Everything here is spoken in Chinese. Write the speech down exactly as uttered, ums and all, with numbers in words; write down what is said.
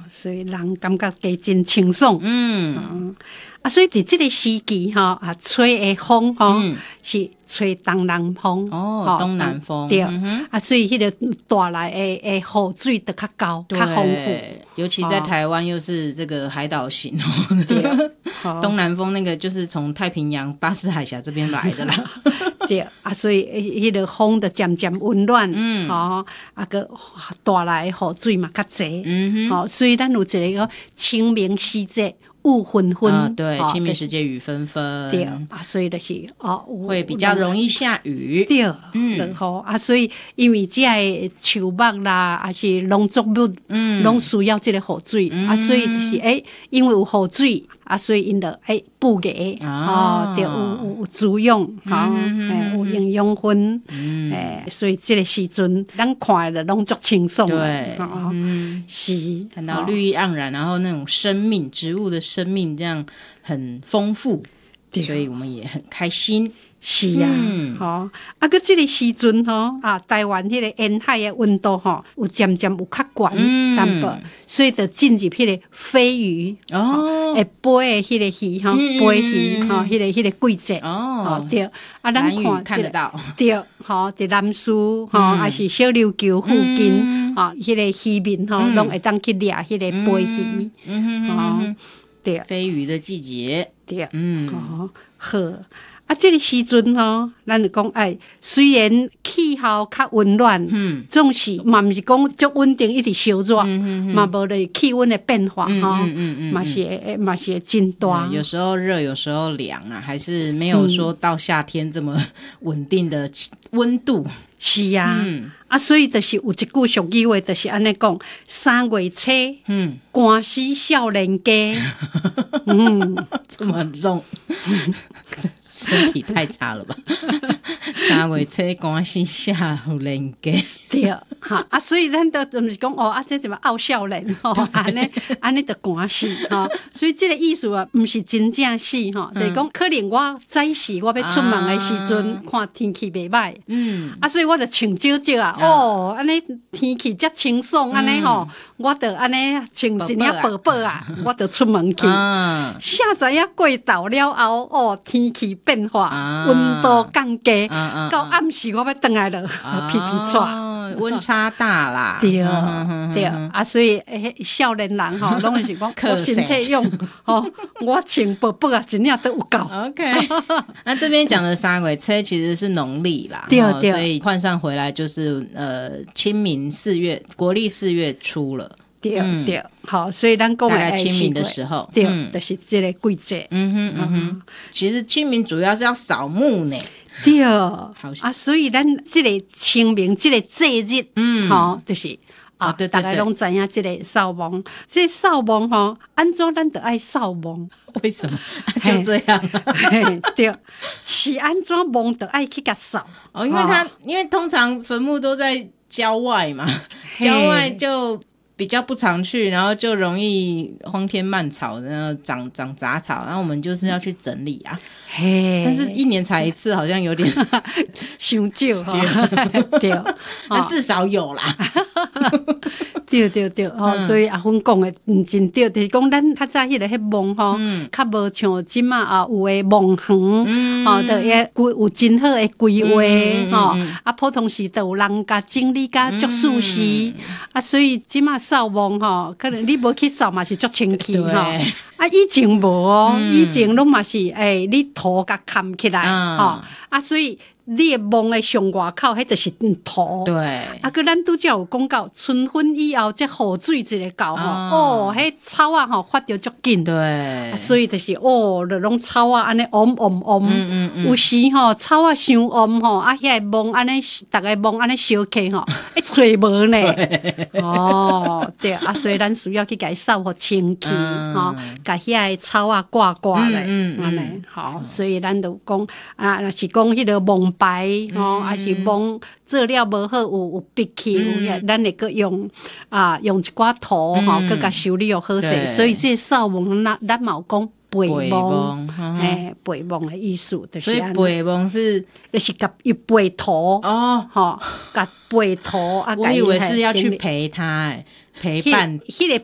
所以人感觉加真清爽。嗯。嗯啊，所以伫这个时期吼，啊，吹的风吼、嗯、是吹东南风哦，东南风对、嗯、啊，所以迄个带来的的雨水就较高、较丰富， 尤其在台湾又是这个海岛型哦，对，东南风那个就是从太平洋、巴士海峡这边来的啦， 对啊，所以迄个风就渐渐温暖，嗯，吼、哦，啊个带来的雨水嘛较济，嗯哼，哦，所以咱有一个清明时节。雾纷纷、 啊，对，清明时节雨纷纷， 对啊，所以就是哦， 会比较容易下雨， 对，嗯，然后啊，所以因为这个树木啦，还是农作物，嗯，拢需要这个雨水、嗯、啊，所以就是诶、欸，因为有雨水啊，所以因得诶补给哦，对，有有有滋养，哈、嗯，诶、欸，有营养分，嗯，诶、欸，所以这个时阵咱看的拢足轻松， 对， 哦、嗯，是看到绿意盎然，然后那种生命，植物的生命这样很丰富，所以我们也很开心。 是啊，嗯、吼，啊，个这个时阵吼，啊，台湾迄个沿海的温度吼，有渐渐有较悬淡薄，所以就进入迄个飞鱼哦，会飞的迄个鱼吼，飞鱼吼，迄个迄个季节哦，对，啊，咱看看得到， 对，吼，伫南苏吼，还是小琉球附近吼，迄个渔民吼，拢会当去掠迄个飞鱼，嗯哼，对， 飞鱼的季节， 对，嗯，好，好。啊，这个时阵吼，咱就讲哎，虽然气候较温暖，嗯，总是嘛毋是讲足稳定一直烧热，嘛无咧气温的变化吼，嘛是嘛是真大。 有时候热，有时候凉啊，还是没有说到夏天这么稳定的温度。 是啊，嗯、啊，所以就是有一句俗语话，就是安尼讲：三月初，嗯，寒死少年家。 嗯，这么冷，身体太差了吧？三月初，寒死少年家。 对，哈啊，所以咱都就是讲哦，啊，这怎么傲少年吼，安尼安尼就寒死吼。所以这个意思啊，不是真正死吼，就是讲可能我早时我要出门的时阵，啊、看天气袂歹，嗯，啊，所以我就穿少少啊，哦，安尼天气遮清爽，安尼吼，我就安尼穿一领薄薄啊，我就出门去。啥知影过昼了后，哦，天气变化，温、啊、度降低，到、啊啊、暗时我要回来了，皮皮喘。 温差大啦， 对对啊，所以诶，少年人吼，拢是讲我身体用吼，我穿薄薄啊，一领都有够。 OK， 那这边讲的三月初其实是农历啦， 对对， 所以换算回来就是呃清明四月，国历四月初了。 对、嗯、对，好，所以咱讲大概清明的时候， 对，嗯、就是这个季节。 嗯哼嗯哼，其实清明主要是要扫墓呢。 对，好啊，所以咱这个清明这个节日，嗯，好、哦，就是啊， 哦、对对对大家拢知影这个扫墓，这扫墓吼，安怎咱得爱扫墓？ 为什么？就这样、啊？ 对，是安怎墓得爱去甲扫？ 哦，因为他、哦、因为通常坟墓都在郊外嘛，郊外就比较不常去，然后就容易荒天漫草，然后长长杂草，然后我们就是要去整理啊。嘿，但是一年才一次，好像有点伤少哈。对， 但至少有啦。 对对对，吼、嗯，所以阿芬讲的嗯真对，就是讲咱较早迄个迄墓吼，较无像即马啊有诶墓园，吼，就也有真好诶规划，吼，啊普通时都有人甲整理甲足舒适，啊，所以即马扫墓吼，可能你无去扫嘛是足清气吼。啊，以前无哦，嗯、以前拢嘛是诶，你土甲砍起来，吼、嗯，啊，所以你诶墓诶上外口，迄就是土。 对。 啊，佮咱拄则有讲到，春分以后，这雨水一个到吼，哦，迄草啊吼发着足紧。 对、 啊。所以就是哦，就拢草啊安尼嗡嗡嗡，嗯嗯嗯有时吼草啊伤嗡吼，啊，遐个墓安尼，逐个墓安尼烧起吼，一吹无呢。哦，对啊，所以咱需要去甲伊扫互清气，吼、嗯。甲遐个草啊挂挂咧，嗯嗯嗯，好，所以咱就讲啊，若是讲迄个蒙白吼，还是蒙做了无好，有有闭气，有咱会阁用啊用一寡土吼，阁甲修理又好势，所以这扫墓咱咱嘛有讲陪墓，诶，陪墓的意思就是。 所以陪墓是就是甲伊陪土哦，吼，甲陪土啊， 我以为是要去陪他诶。陪伴， 迄、那个